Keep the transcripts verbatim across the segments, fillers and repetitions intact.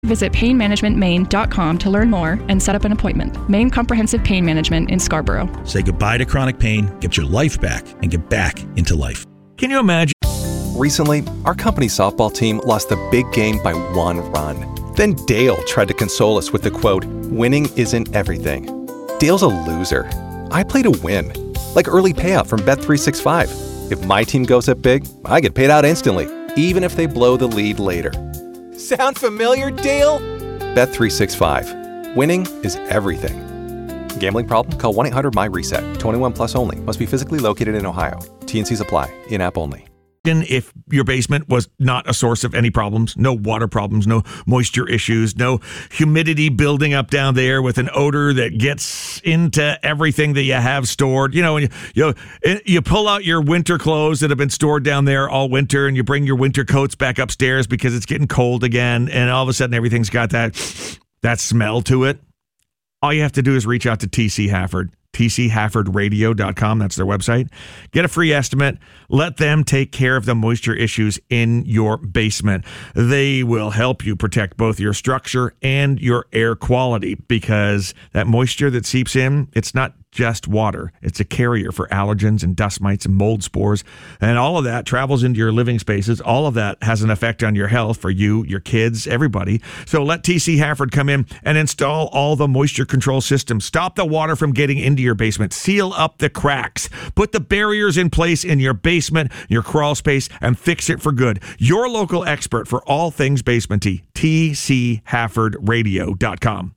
Visit pain management maine dot com to learn more and set up an appointment. Maine Comprehensive Pain Management in Scarborough. Say goodbye to chronic pain, get your life back, and get back into life. Can you imagine? Recently, our company's softball team lost the big game by one run. Then Dale tried to console us with the quote, "Winning isn't everything." Dale's a loser. I play to win. Like early payout from Bet three sixty-five. If my team goes up big, I get paid out instantly, even if they blow the lead later. Sound familiar, Dale? Bet three sixty-five. Winning is everything. Gambling problem? Call one eight hundred M Y reset. twenty-one plus only. Must be physically located in Ohio. T N Cs apply. In-app only. If your basement was not a source of any problems, no water problems, no moisture issues, no humidity building up down there with an odor that gets into everything that you have stored. You know, you, you, you pull out your winter clothes that have been stored down there all winter and you bring your winter coats back upstairs because it's getting cold again, and all of a sudden everything's got that, that smell to it. All you have to do is reach out to T C Hafford. T C Hafford Radio dot com. That's their website. Get a free estimate. Let them take care of the moisture issues in your basement. They will help you protect both your structure and your air quality, because that moisture that seeps in, it's not just water. It's a carrier for allergens and dust mites and mold spores. And all of that travels into your living spaces. All of that has an effect on your health for you, your kids, everybody. So let T C Hafford come in and install all the moisture control systems. Stop the water from getting into your basement. Seal up the cracks. Put the barriers in place in your basement, your crawl space, and fix it for good. Your local expert for all things basementy. T C Hafford Radio dot com.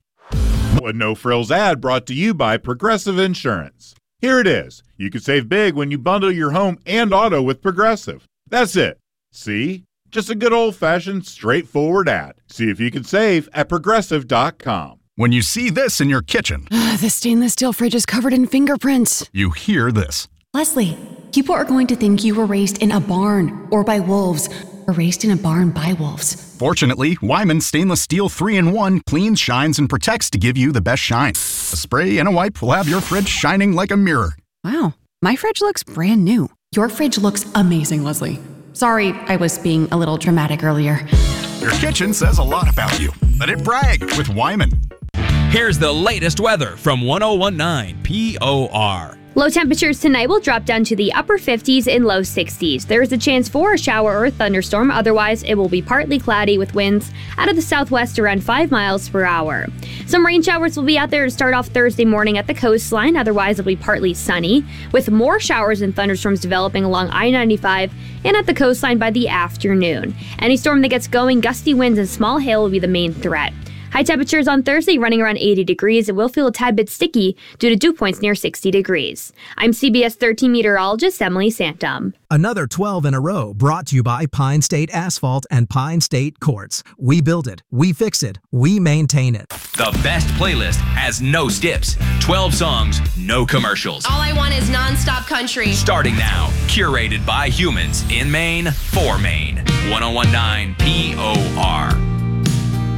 A no-frills ad brought to you by Progressive Insurance. Here it is. You can save big when you bundle your home and auto with Progressive. That's it. See? Just a good old-fashioned, straightforward ad. See if you can save at Progressive dot com. When you see this in your kitchen, the stainless steel fridge is covered in fingerprints. You hear this. Leslie, people are going to think you were raised in a barn or by wolves, or raised in a barn by wolves. Fortunately, Wyman Stainless Steel three in one cleans, shines, and protects to give you the best shine. A spray and a wipe will have your fridge shining like a mirror. Wow, my fridge looks brand new. Your fridge looks amazing, Leslie. Sorry, I was being a little dramatic earlier. Your kitchen says a lot about you. Let it brag with Wyman. Here's the latest weather from one oh one point nine P O R. Low temperatures tonight will drop down to the upper fifties and low sixties. There is a chance for a shower or thunderstorm. Otherwise, it will be partly cloudy with winds out of the southwest around five miles per hour. Some rain showers will be out there to start off Thursday morning at the coastline. Otherwise, it'll be partly sunny, with more showers and thunderstorms developing along I ninety-five and at the coastline by the afternoon. Any storm that gets going, gusty winds and small hail will be the main threat. High temperatures on Thursday running around eighty degrees. It will feel a tad bit sticky due to dew points near sixty degrees. I'm C B S thirteen meteorologist Emily Santum. Another twelve in a row brought to you by Pine State Asphalt and Pine State Quartz. We build it, we fix it, we maintain it. The best playlist has no skips. twelve songs, no commercials. All I want is nonstop country. Starting now, curated by humans in Maine for Maine. one oh one point nine P O R.